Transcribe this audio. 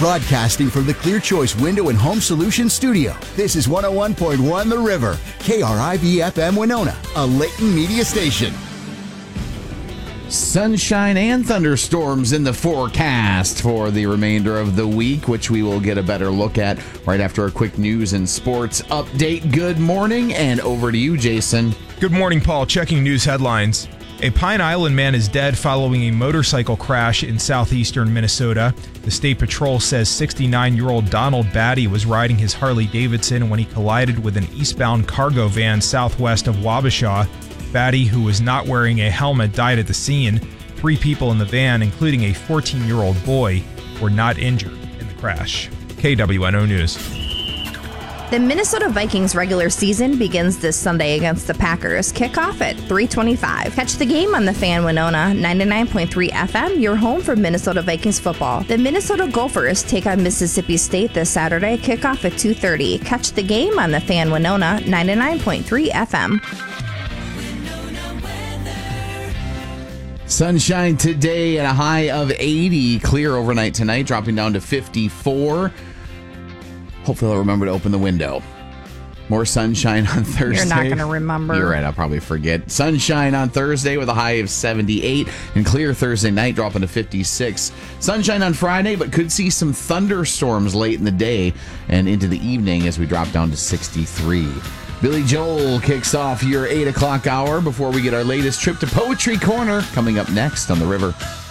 Broadcasting from the Clear Choice Window and Home Solutions Studio, this is 101.1 The River, KRIV-FM Winona, a Layton media station. Sunshine and thunderstorms in the forecast for the remainder of the week, which we will get a better look at right after a quick news and sports update. Good morning, and over to you, Jason. Good morning, Paul. Checking news headlines. A Pine Island man is dead following a motorcycle crash in southeastern Minnesota. The State Patrol says 69-year-old Donald Batty was riding his Harley-Davidson when he collided with an eastbound cargo van southwest of Wabasha. Batty, who was not wearing a helmet, died at the scene. 3 people in the van, including a 14-year-old boy, were not injured in the crash. KWNO News. The Minnesota Vikings regular season begins this Sunday against the Packers. Kickoff at 3:25. Catch the game on the Fan Winona 99.3 FM, your home for Minnesota Vikings football. The Minnesota Gophers take on Mississippi State this Saturday. Kickoff at 2:30. Catch the game on the Fan Winona 99.3 FM. Sunshine today at a high of 80. Clear overnight tonight, dropping down to 54. Hopefully I'll remember to open the window. More sunshine on Thursday. You're not going to remember. You're right, I'll probably forget. Sunshine on Thursday with a high of 78. And clear Thursday night, dropping to 56. Sunshine on Friday, but could see some thunderstorms late in the day and into the evening as we drop down to 63. Billy Joel kicks off your 8 o'clock hour before we get our latest trip to Poetry Corner coming up next on The River.